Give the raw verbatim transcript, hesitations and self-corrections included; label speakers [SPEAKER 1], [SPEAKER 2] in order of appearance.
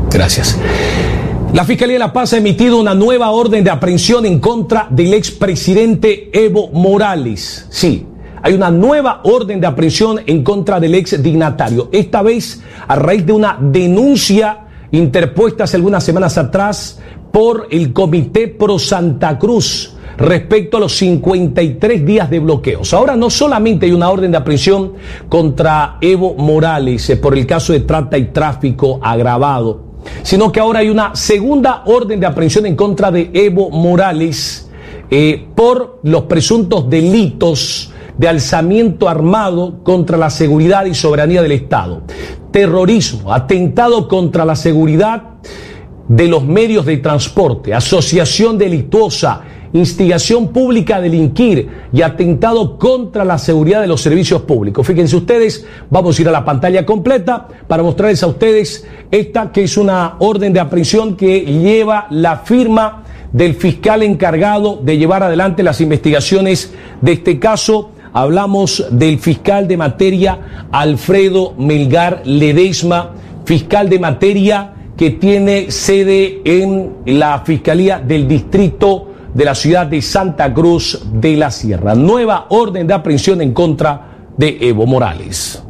[SPEAKER 1] Gracias. La Fiscalía de La Paz ha emitido una nueva orden de aprehensión en contra del expresidente Evo Morales. Sí, hay una nueva orden de aprehensión en contra del ex dignatario. Esta vez a raíz de una denuncia interpuesta hace algunas semanas atrás por el Comité Pro Santa Cruz respecto a los cincuenta y tres días de bloqueos. Ahora no solamente hay una orden de aprehensión contra Evo Morales eh, por el caso de trata y tráfico agravado, sino que ahora hay una segunda orden de aprehensión en contra de Evo Morales eh, por los presuntos delitos de alzamiento armado contra la seguridad y soberanía del Estado, terrorismo, atentado contra la seguridad de los medios de transporte, asociación delictuosa, instigación pública a delinquir y atentado contra la seguridad de los servicios públicos. Fíjense ustedes, vamos a ir a la pantalla completa para mostrarles a ustedes esta que es una orden de aprehensión que lleva la firma del fiscal encargado de llevar adelante las investigaciones de este caso. Hablamos del fiscal de materia Alfredo Melgar Ledesma, fiscal de materia que tiene sede en la Fiscalía del Distrito de la ciudad de Santa Cruz de la Sierra. Nueva orden de aprehensión en contra de Evo Morales.